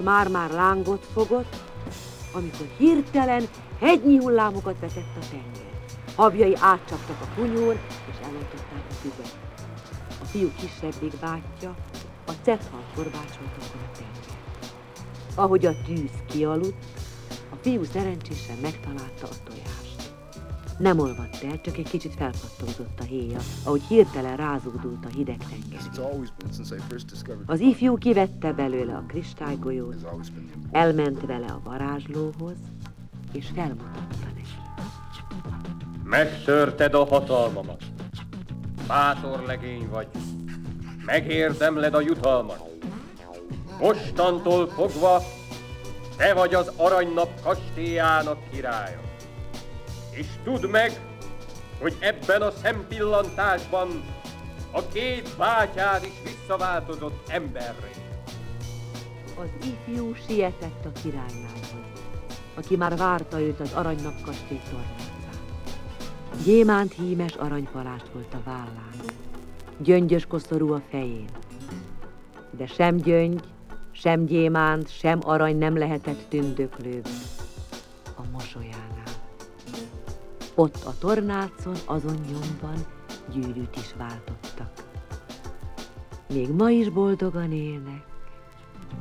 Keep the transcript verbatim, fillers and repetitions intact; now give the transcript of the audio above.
már-már lángot fogott, amikor hirtelen hegynyi hullámokat vetett a tenger. Habjai átcsaptak a kunyhón, és eloltották a tüzet. A fiú kisebbik bátyja a cethal korbácsolta a tenger. Ahogy a tűz kialudt, a fiú szerencsésen megtalálta a tojást. Nem olvadt el, csak egy kicsit felpattózott a héja, ahogy hirtelen rázódult a hideg tengerbe. Az ifjú kivette belőle a kristálygolyót, elment vele a varázslóhoz, és felmutatta neki. Megtörted a hatalmamat. Bátor legény vagy. Megérdemled a jutalmat. Mostantól fogva te vagy az Aranynap kastélyának királya. És tudd meg, hogy ebben a szempillantásban a két bátyád is visszaváltozott emberré. Az ifjú sietett a királylányhoz, aki már várta őt az Aranynap kastély tornácán. Gyémánt hímes aranypalást volt a vállán, gyöngyös koszorú a fején. De sem gyöngy, sem gyémánt, sem arany nem lehetett tündöklőbb a mosolyánál. Ott a tornácon, azon nyomban gyűrűt is váltottak. Még ma is boldogan élnek,